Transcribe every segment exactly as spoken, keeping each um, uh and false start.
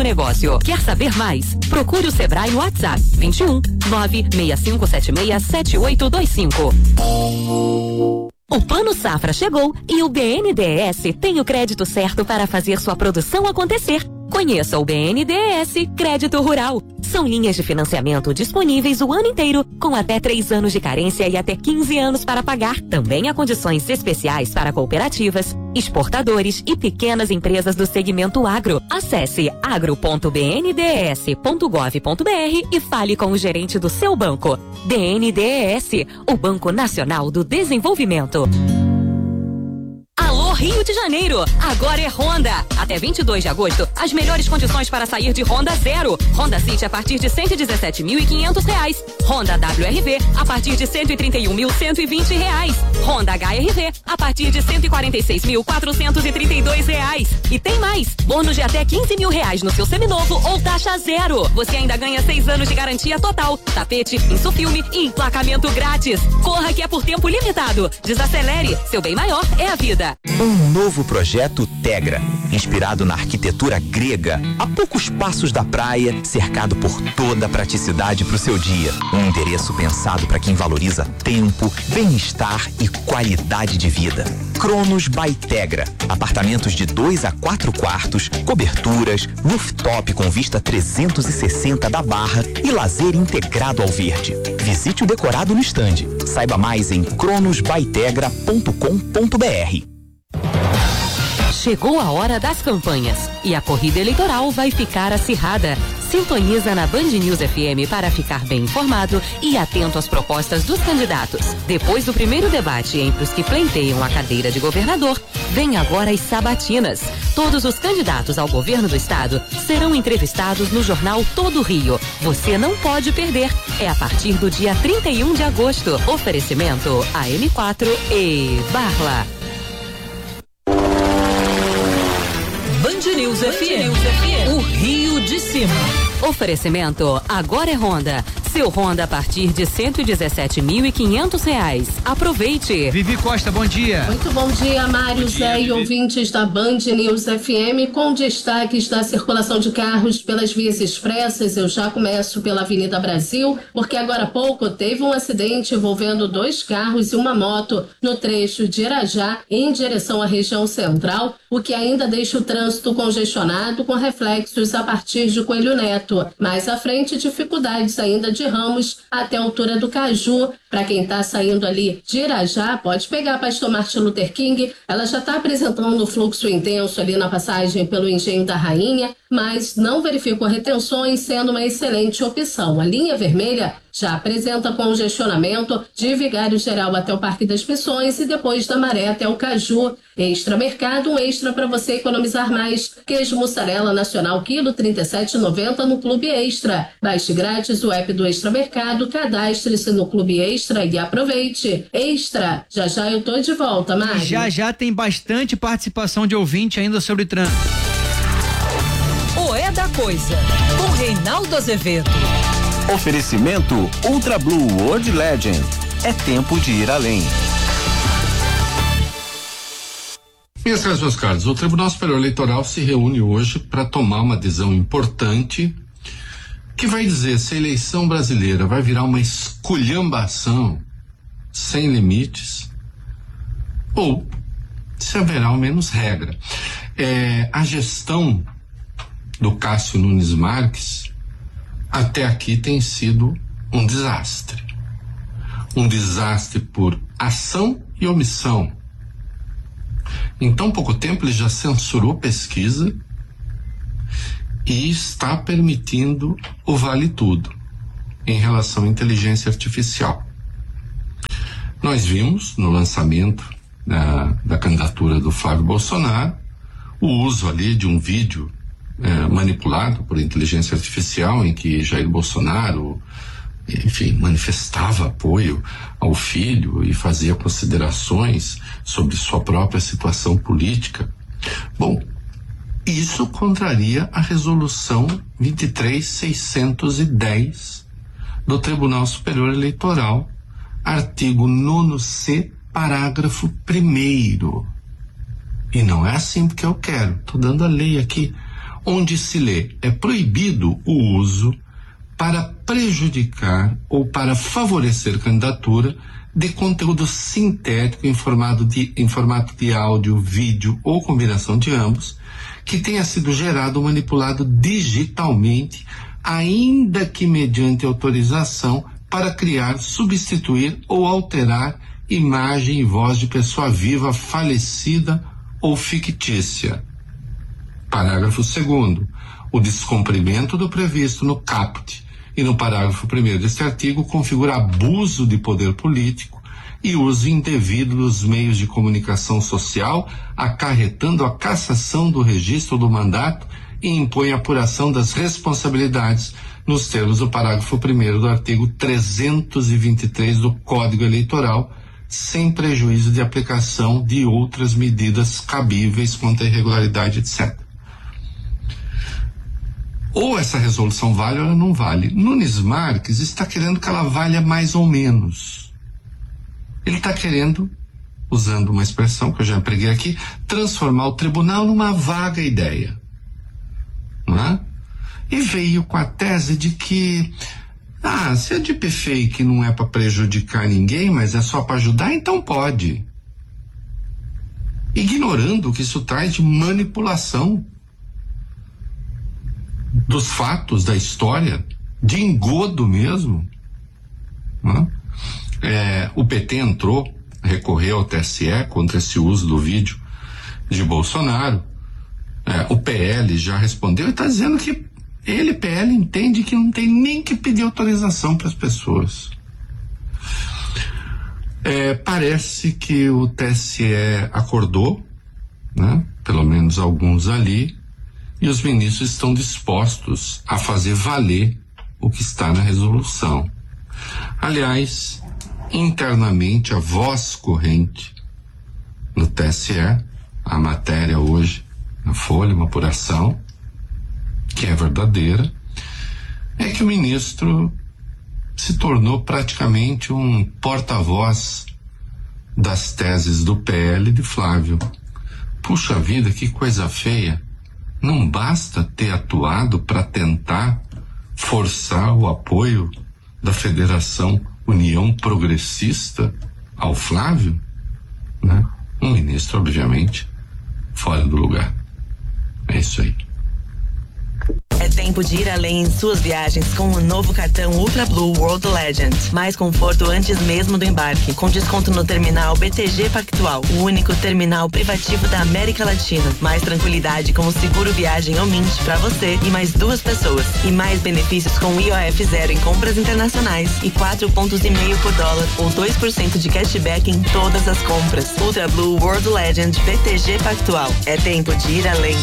negócio. Quer saber mais? Procure o Sebrae no WhatsApp vinte e um, nove seis cinco sete seis, sete oito dois cinco. O Plano Safra chegou e o B N D E S tem o crédito certo para fazer sua produção acontecer. Conheça o B N D E S Crédito Rural. São linhas de financiamento disponíveis o ano inteiro, com até três anos de carência e até quinze anos para pagar. Também há condições especiais para cooperativas, exportadores e pequenas empresas do segmento agro. Acesse agro ponto b n d e s ponto gov ponto b r e fale com o gerente do seu banco. B N D E S, o Banco Nacional do Desenvolvimento. Alô Rio de Janeiro, agora é Honda. Até vinte e dois de agosto, as melhores condições para sair de Honda zero. Honda City a partir de cento e dezessete mil e quinhentos reais. Honda W R V a partir de cento e trinta e um mil cento e vinte reais. Honda H R V a partir de cento e quarenta e seis mil quatrocentos e trinta e dois reais. E tem mais, bônus de até quinze mil reais no seu seminovo ou taxa zero. Você ainda ganha seis anos de garantia total, tapete, insufilme e emplacamento grátis. Corra que é por tempo limitado. Desacelere, seu bem maior é a vida. Um novo projeto Tegra, inspirado na arquitetura grega, a poucos passos da praia, cercado por toda a praticidade para o seu dia. Um endereço pensado para quem valoriza tempo, bem-estar e qualidade de vida. Cronos by Tegra. Apartamentos de dois a quatro quartos, coberturas, rooftop com vista trezentos e sessenta da Barra e lazer integrado ao verde. Visite o decorado no estande. Saiba mais em cronos by tegra ponto com ponto b r. Chegou a hora das campanhas e a corrida eleitoral vai ficar acirrada. Sintoniza na Band News F M para ficar bem informado e atento às propostas dos candidatos. Depois do primeiro debate entre os que pleiteiam a cadeira de governador, vem agora as sabatinas. Todos os candidatos ao governo do estado serão entrevistados no jornal Todo Rio. Você não pode perder. É a partir do dia trinta e um de agosto. Oferecimento A M quatro e Barla. Band News F M, o Rio de Cima. Oferecimento agora é Honda. Seu Honda a partir de cento e dezessete mil e quinhentos reais. Aproveite. Vivi Costa, bom dia. Muito bom dia, Mário, Zé e ouvintes da Band News F M, com destaques da circulação de carros pelas vias expressas. Eu já começo pela Avenida Brasil, porque agora há pouco teve um acidente envolvendo dois carros e uma moto no trecho de Irajá em direção à região central, o que ainda deixa o trânsito congestionado com reflexos a partir de Coelho Neto. Mais à frente, dificuldades ainda de Ramos até a altura do Caju. Para quem está saindo ali de Irajá, pode pegar a Pastor Martin Luther King. Ela já está apresentando um fluxo intenso ali na passagem pelo Engenho da Rainha, mas não verificou retenções, sendo uma excelente opção. A linha vermelha já apresenta congestionamento de Vigário Geral até o Parque das Missões e depois da Maré até o Caju. Extra Mercado, um extra para você economizar mais. Queijo mussarela nacional, quilo trinta e sete reais e noventa centavos no Clube Extra. Baixe grátis o app do Extra Mercado, cadastre-se no Clube Extra e aproveite. Extra, já já eu tô de volta, Mário. Já já tem bastante participação de ouvinte ainda sobre trânsito. O É da Coisa, com Reinaldo Azevedo. Oferecimento Ultra Blue World Legend. É tempo de ir além. Minhas caras, meus caros, o Tribunal Superior Eleitoral se reúne hoje para tomar uma decisão importante que vai dizer se a eleição brasileira vai virar uma esculhambação sem limites ou se haverá ao menos regra. É, a gestão do Cássio Nunes Marques até aqui tem sido um desastre. Um desastre por ação e omissão. Em tão pouco tempo ele já censurou pesquisa e está permitindo o vale tudo em relação à inteligência artificial. Nós vimos no lançamento da, da candidatura do Flávio Bolsonaro o uso ali de um vídeo é, manipulado por inteligência artificial em que Jair Bolsonaro, enfim, manifestava apoio ao filho e fazia considerações sobre sua própria situação política. Bom, isso contraria a resolução vinte e três mil seiscentos e dez do Tribunal Superior Eleitoral, artigo nono C, parágrafo primeiro. E não é assim porque eu quero, tô dando a lei aqui. onde se lê: é proibido o uso para prejudicar ou para favorecer candidatura de conteúdo sintético em formato de, em formato de áudio, vídeo ou combinação de ambos, que tenha sido gerado ou manipulado digitalmente, ainda que mediante autorização, para criar, substituir ou alterar imagem e voz de pessoa viva, falecida ou fictícia. Parágrafo segundo. O descumprimento do previsto no caput e no parágrafo primeiro deste artigo configura abuso de poder político e uso indevido dos meios de comunicação social, acarretando a cassação do registro do mandato e impõe a apuração das responsabilidades nos termos do parágrafo primeiro do artigo trezentos e vinte e três do Código Eleitoral, sem prejuízo de aplicação de outras medidas cabíveis contra a irregularidade, etcétera. Ou essa resolução vale ou ela não vale. Nunes Marques está querendo que ela valha mais ou menos. Ele está querendo, usando uma expressão que eu já empreguei aqui, transformar o tribunal numa vaga ideia. Não é? E veio com a tese de que, ah, se a deepfake não é para prejudicar ninguém, mas é só para ajudar, então pode. Ignorando o que isso traz de manipulação dos fatos, da história, de engodo mesmo. Né? É, o P T entrou, recorreu ao T S E contra esse uso do vídeo de Bolsonaro. É, o P L já respondeu e está dizendo que ele, P L, entende que não tem nem que pedir autorização para as pessoas. É, parece que o T S E acordou, né? Pelo menos alguns ali, e os ministros estão dispostos a fazer valer o que está na resolução. Aliás, internamente, a voz corrente no T S E, a matéria hoje na Folha, uma apuração que é verdadeira, é que o ministro se tornou praticamente um porta-voz das teses do P L de Flávio. Puxa vida, que coisa feia. Não basta ter atuado para tentar forçar o apoio da Federação União Progressista ao Flávio, né? Um ministro, obviamente, fora do lugar. É isso aí. É tempo de ir além em suas viagens com o novo cartão Ultra Blue World Legend. Mais conforto antes mesmo do embarque, com desconto no terminal B T G Pactual, o único terminal privativo da América Latina. Mais tranquilidade com o seguro viagem ou Mint para você e mais duas pessoas. E mais benefícios com I O F zero em compras internacionais e quatro pontos e meio por dólar ou dois por cento de cashback em todas as compras. Ultra Blue World Legend B T G Pactual. É tempo de ir além.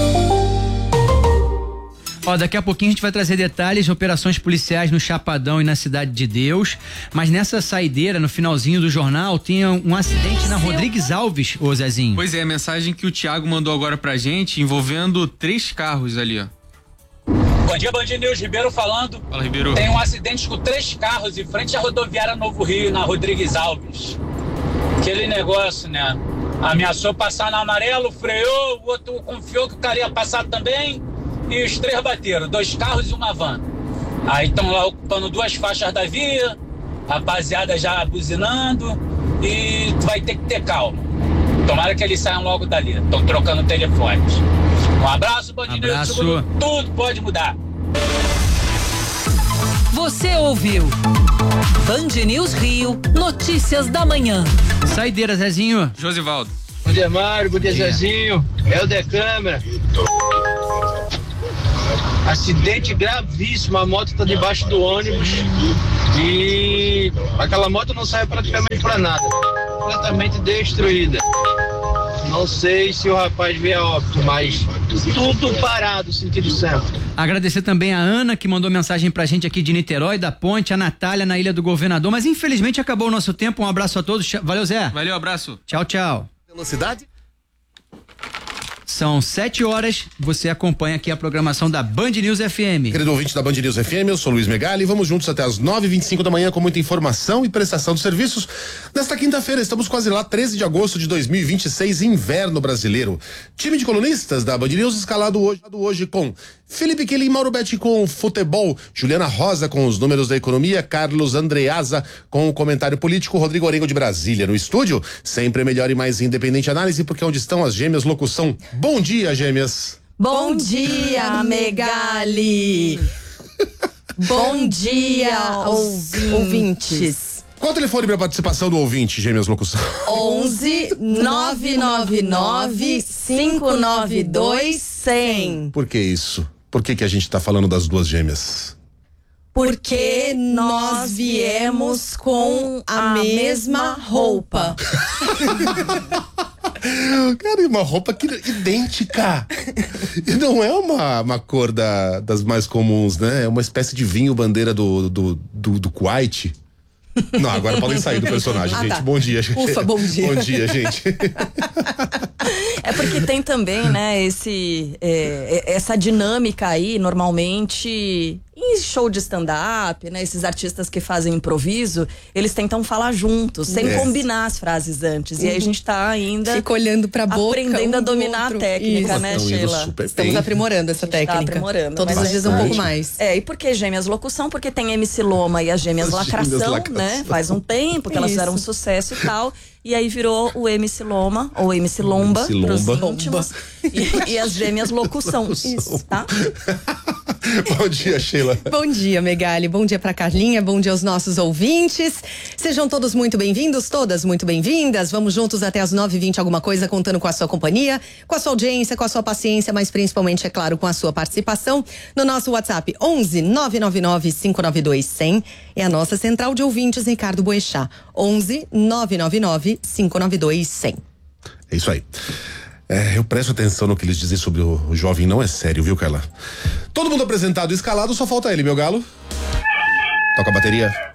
Ó, daqui a pouquinho a gente vai trazer detalhes de operações policiais no Chapadão e na Cidade de Deus, mas nessa saideira, no finalzinho do jornal, tinha um acidente na Rodrigues Alves, ô Zezinho. Pois é, a mensagem que o Thiago mandou agora pra gente, envolvendo três carros ali, ó. Bom dia, Band News, Ribeiro falando. Fala, Ribeiro. Tem um acidente com três carros em frente à rodoviária Novo Rio, na Rodrigues Alves. Aquele negócio, né? Ameaçou passar no amarelo, freou, o outro confiou que o cara ia passar também. E os três bateram, dois carros e uma van. Aí estão lá ocupando duas faixas da via, rapaziada já buzinando, e vai ter que ter calma. Tomara que eles saiam logo dali, estão trocando telefones. Um abraço, Bandinho, tudo pode mudar. Você ouviu Band News Rio, notícias da manhã. Saideira, Zezinho. Josivaldo. Bom dia, Mário, bom dia, Zezinho. É o de câmera. Acidente gravíssimo, a moto está debaixo do ônibus e aquela moto não serve praticamente para nada, completamente destruída. Não sei se o rapaz veio a óbito, mas tudo parado, sentido centro. Agradecer também a Ana, que mandou mensagem pra gente aqui de Niterói, da Ponte, a Natália na Ilha do Governador, mas infelizmente acabou o nosso tempo. Um abraço a todos, valeu, Zé. Valeu, abraço. Tchau, tchau. Velocidade? São sete horas, você acompanha aqui a programação da Band News F M. Querido ouvinte da Band News F M, eu sou Luiz Megali, vamos juntos até as nove e vinte e cinco da manhã com muita informação e prestação de serviços. Nesta quinta-feira, estamos quase lá, treze de agosto de dois mil e vinte e seis, inverno brasileiro. Time de colunistas da Band News escalado hoje, hoje com Felipe Quelim, Mauro Betti com futebol, Juliana Rosa com os números da economia, Carlos Andreasa com o comentário político, Rodrigo Orengo de Brasília no estúdio, sempre melhor e mais independente análise, porque onde estão as gêmeas locução. Bom dia, gêmeas. Bom dia, Megali. Bom dia, ouvintes. ouvintes. Qual o telefone para participação do ouvinte, gêmeas locução? onze nove nove nove cinco nove dois cem. Por que isso? Por que que a gente tá falando das duas gêmeas? Porque nós viemos com a mesma roupa. Cara, uma roupa que, idêntica. E não é uma, uma cor da, das mais comuns, né? É uma espécie de vinho bandeira do, do, do, do Kuwait. Não, agora podem sair do personagem, ah, gente. Tá. Bom dia. Ufa, bom dia. Bom dia, gente. É porque tem também, né, esse, é, essa dinâmica aí, normalmente, em show de stand-up, né, esses artistas que fazem improviso, eles tentam falar juntos, sem é. combinar as frases antes. Uhum. E aí a gente tá ainda... Fica olhando pra boca. Aprendendo um a dominar outro. a técnica, Isso. né, Estão Sheila? Estamos aprimorando essa técnica. Tá aprimorando. Todos os dias um pouco mais. É, e por que gêmeas locução? Porque tem M C Loma e as gêmeas as lacração, gêmeas lacração, né? Faz um tempo que elas Isso. fizeram um sucesso e tal. E aí virou o M C Loma, ou M C Lomba, M C Lomba. pros íntimos. E, e as gêmeas locução. Isso, tá? Bom dia, Sheila. Bom dia, Megali. Bom dia pra Carlinha. Bom dia aos nossos ouvintes. Sejam todos muito bem-vindos, todas muito bem-vindas. Vamos juntos até as nove e vinte alguma coisa, contando com a sua companhia, com a sua audiência, com a sua paciência, mas principalmente, é claro, com a sua participação no nosso WhatsApp onze nove nove nove cinco nove dois cem. É a nossa central de ouvintes, Ricardo Boechat. onze nove nove nove cinco nove dois cem. É isso aí. É, eu presto atenção no que eles dizem sobre o, o jovem, não é sério, viu, Carla? Todo mundo apresentado e escalado, só falta ele, meu galo. Toca a bateria.